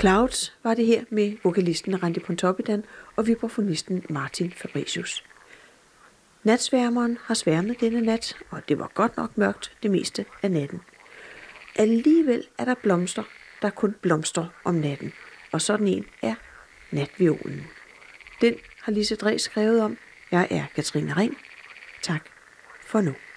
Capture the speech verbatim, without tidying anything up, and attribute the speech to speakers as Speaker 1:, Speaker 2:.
Speaker 1: Clouds var det her med vokalisten Randi Pontoppidan og vibrafonisten Martin Fabricius. Natsværmeren har sværmet denne nat, og det var godt nok mørkt det meste af natten. Alligevel er der blomster, der kun blomstrer om natten, og sådan en er natviolen. Den har Lise Dræs skrevet om. Jeg er Katrine Ring. Tak for nu.